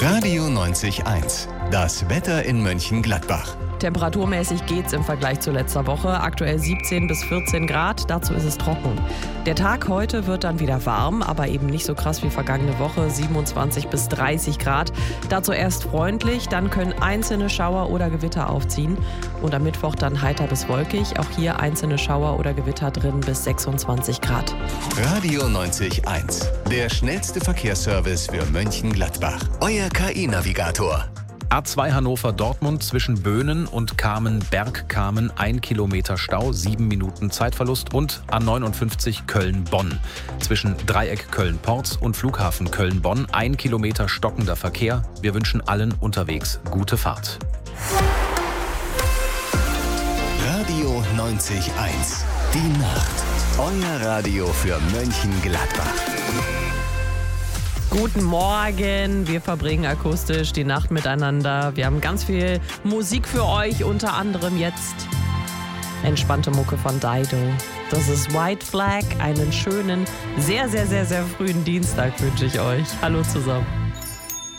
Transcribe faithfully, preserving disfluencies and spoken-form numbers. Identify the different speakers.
Speaker 1: Radio neunzig eins. Das Wetter in Mönchengladbach.
Speaker 2: Temperaturmäßig geht's im Vergleich zu letzter Woche. Aktuell siebzehn bis vierzehn Grad, dazu ist es trocken. Der Tag heute wird dann wieder warm, aber eben nicht so krass wie vergangene Woche, siebenundzwanzig bis dreißig Grad. Dazu erst freundlich, dann können einzelne Schauer oder Gewitter aufziehen. Und am Mittwoch dann heiter bis wolkig, auch hier einzelne Schauer oder Gewitter drin bis sechsundzwanzig Grad.
Speaker 1: Radio neunzig eins, der schnellste Verkehrsservice für Mönchengladbach. Euer K I-Navigator.
Speaker 3: A zwei Hannover-Dortmund zwischen Böhnen und Kamen-Bergkamen, ein Kilometer Stau, sieben Minuten Zeitverlust. Und A neunundfünfzig Köln-Bonn zwischen Dreieck Köln-Porz und Flughafen Köln-Bonn, ein Kilometer stockender Verkehr. Wir wünschen allen unterwegs gute Fahrt.
Speaker 1: Radio neunzig eins, die Nacht. Euer Radio für Mönchengladbach.
Speaker 2: Guten Morgen, wir verbringen akustisch die Nacht miteinander. Wir haben ganz viel Musik für euch, unter anderem jetzt entspannte Mucke von Dido. Das ist White Flag, einen schönen, sehr, sehr, sehr, sehr frühen Dienstag wünsche ich euch. Hallo zusammen.